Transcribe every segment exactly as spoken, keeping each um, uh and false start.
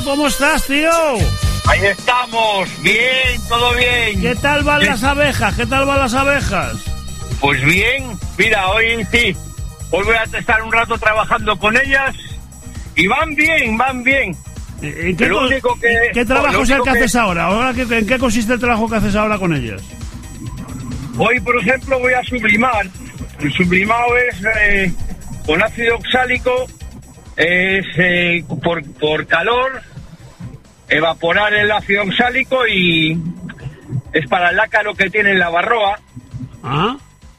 ¿cómo estás, tío? Ahí estamos, bien, todo bien. ¿Qué tal van ¿Qué? las abejas? ¿Qué tal van las abejas? Pues bien, mira, hoy sí, hoy voy a estar un rato trabajando con ellas y van bien, van bien. ¿En qué, Lo co- único que- ¿qué trabajo lo es el único que que- haces ahora? ahora qué- ¿En qué consiste el trabajo que haces ahora con ellas? Hoy, por ejemplo, voy a sublimar. El sublimado es eh, con ácido oxálico, es eh, por, por calor, evaporar el ácido oxálico y es para el ácaro que tiene en la barroa. ¿Ah?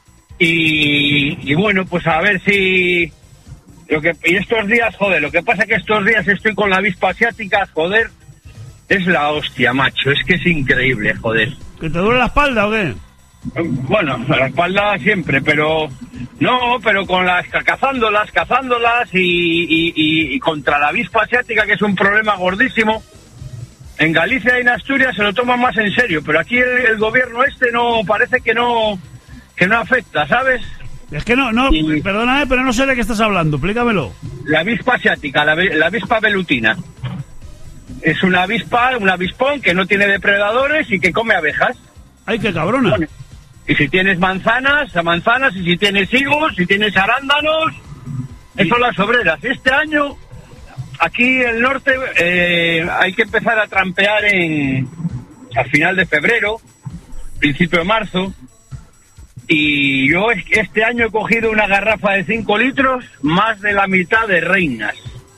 Y, y bueno, pues a ver si... Lo que, y estos días, joder, lo que pasa es que estos días estoy con la avispa asiática, joder, es la hostia, macho, es que es increíble, joder. ¿Que te duele la espalda o qué? Bueno, a la espalda siempre, pero no, pero con las cazándolas, cazándolas y, y, y, y contra la avispa asiática, que es un problema gordísimo. En Galicia y en Asturias se lo toman más en serio, pero aquí el, el gobierno este no, parece que no, que no afecta, ¿sabes? Es que no, no, Y- perdóname, pero no sé de qué estás hablando, explícamelo. La avispa asiática, la, ve- la avispa velutina. Es una avispa, un avispón que no tiene depredadores y que come abejas. Ay, qué cabrona. Bueno, y si tienes manzanas, a manzanas, y si tienes higos, si tienes arándanos, eso son las obreras. Este año, aquí en el norte, eh, hay que empezar a trampear en al final de febrero, principio de marzo, y yo es- este año he cogido una garrafa de cinco litros, más de la mitad de reinas.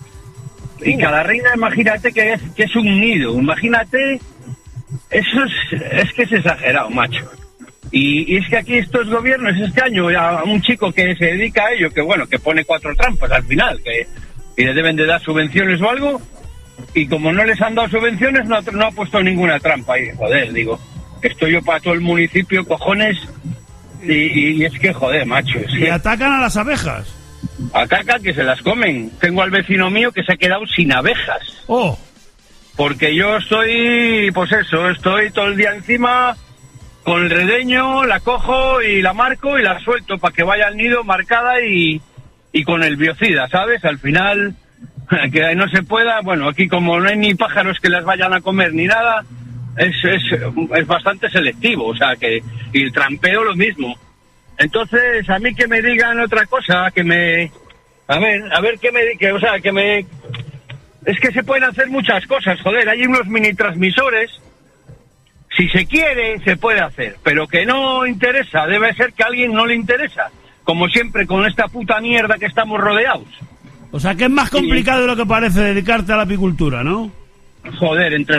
Y cada reina, imagínate que es, que es un nido, imagínate, eso es, es que es exagerado, macho. Y, y es que aquí estos gobiernos, este año, a un chico que se dedica a ello, que bueno, que pone cuatro trampas al final, que, que le deben de dar subvenciones o algo, y como no les han dado subvenciones, no, ha- no ha puesto ninguna trampa. Y joder, digo, estoy yo para todo el municipio, cojones, y, y- y es que joder, macho, es Y que atacan a las abejas. atacan que se las comen. Tengo al vecino mío que se ha quedado sin abejas. Oh, Porque yo estoy, pues eso, estoy todo el día encima con el redeño, la cojo y la marco y la suelto para que vaya al nido marcada y, y con el biocida, ¿sabes? Al final, que no se pueda, bueno, aquí como no hay ni pájaros que las vayan a comer ni nada, es, es, es bastante selectivo, o sea, que y el trampeo lo mismo. Entonces, a mí que me digan otra cosa, que me... A ver, a ver qué me... Que, o sea, que me... Es que se pueden hacer muchas cosas, joder, hay unos mini transmisores, si se quiere, se puede hacer, pero que no interesa, debe ser que a alguien no le interesa, como siempre con esta puta mierda que estamos rodeados. o sea que es más complicado de lo que parece dedicarte a la apicultura, ¿no? Joder, entre